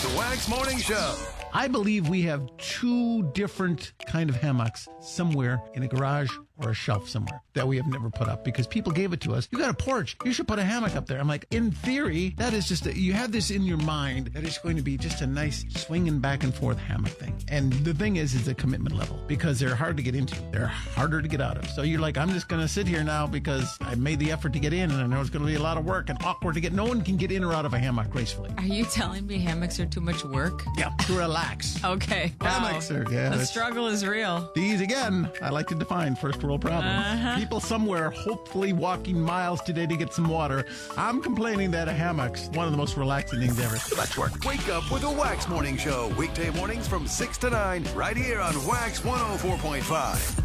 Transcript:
The Wax Morning Show. I believe we have two different kind of hammocks somewhere in a garage or a shelf somewhere that we have never put up because people gave it to us. You got a porch. You should put a hammock up there. I'm like, in theory, that is just, you have this in your mind that it's going to be just a nice swinging back and forth hammock thing. And the thing is the commitment level because they're hard to get into. They're harder to get out of. So you're like, I'm just going to sit here now because I made the effort to get in and I know it's going to be a lot of work and awkward to get. No one can get in or out of a hammock gracefully. Are you telling me hammocks are too much work? Yeah, to relax. Okay. Hammocks are, yeah. The struggle is real. These, again, I like to define first world problems. People somewhere hopefully walking miles today to get some water. I'm complaining that a hammock's one of the most relaxing things ever. Let's work. Wake up with the Wax Morning Show. Weekday mornings from 6 to 9 right here on Wax 104.5.